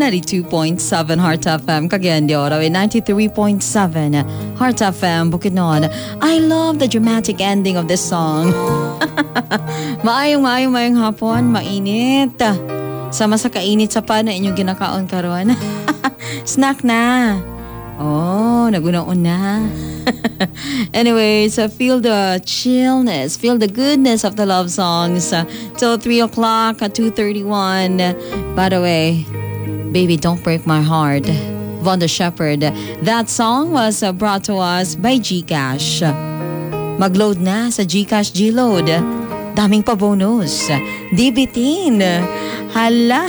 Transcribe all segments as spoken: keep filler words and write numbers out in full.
ninety-two point seven Heart F M, Cagayan de Oro, and ninety-three point seven Heart F M, Bukidnon. I love the dramatic ending of this song. Maayong, maayong, maayong hapon, mainit. Sama sa kainit sa pa na inyong ginakaon karon. Snack na. Oh, nagunaon na. Anyways, uh, feel the chillness, feel the goodness of the love songs uh, till three o'clock at two thirty-one. By the way, Baby Don't Break My Heart, Von the Shepherd. That song was uh, brought to us by Gcash. Mag-load na sa Gcash G-Load. Daming pa bonus. D B ten. Hala.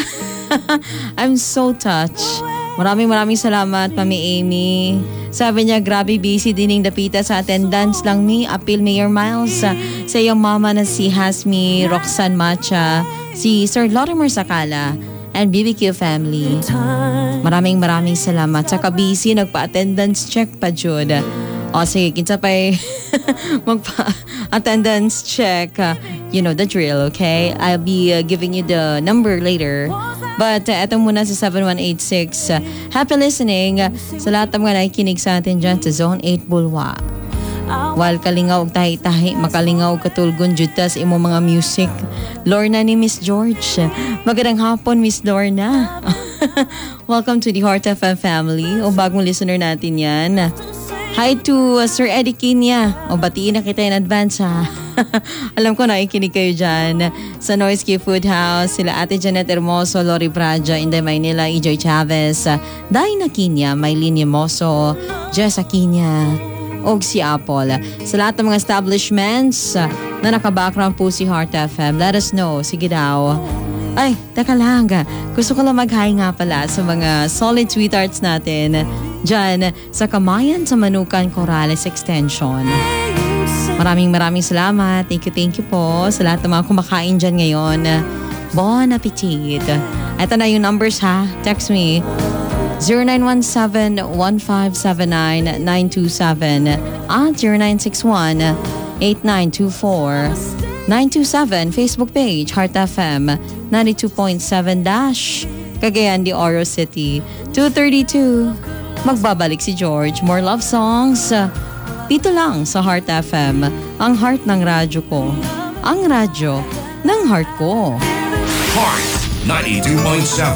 I'm so touched. Maraming maraming salamat, Mami Amy. Sabi niya, grabe busy dining dapita sa attendance lang mi. Appeal Mayor Miles. Sa iyong mama na si Hasmi, Roxanne Macha, si Sir Lorimer Sakala, and B B Q family. Maraming maraming salamat. Saka busy, nagpa-attendance check pa, Jude. O sige, kinsa pa'y magpa-attendance check. Uh, you know the drill, okay? I'll be uh, giving you the number later. But uh, eto muna sa seven one eight six. Uh, happy listening uh, sa lahat ng mga nakikinig sa atin dyan sa Zone eight Bulwa. While kalingaw og tahi-tahi, makalingaw katulgon jud ta sa imo mga music. Lorna ni Miss George. Magandang hapon, Miss Lorna. Welcome to the Heart F M family. O bagong listener natin yan. Hi to uh, Sir Eddie Kinya. O batiin na kita in advance ha. Alam ko nakikinig kayo dyan. Sa Noise Key Food House, sila Ate Janet Hermoso, Lori Braja, Inday Maynila, E J Chavez, uh, Daina Kinya, Maylene Hermoso, Jessa Kinya, og si Apple. Sa lahat ng mga establishments uh, na naka-background po si Heart F M, let us know. Sige daw. Ay, teka lang. Gusto ko lang mag-hi nga pala sa mga solid sweethearts natin dyan sa Kamayan sa Manukan Corrales Extension. Maraming maraming salamat. Thank you, thank you po sa lahat ng mga kumakain dyan ngayon. Bon appetit. Ito na yung numbers ha. Text me. zero nine one seven, one five seven nine, nine two seven at zero nine six one, eight nine two four, nine two seven. Facebook page, Heart F M, ninety-two point seven dash, Cagayan de Oro City. two thirty-two. Magbabalik si George. More love songs. Dito lang sa Heart F M, ang heart ng radyo ko. Ang radyo ng heart ko. Heart ninety-two point seven.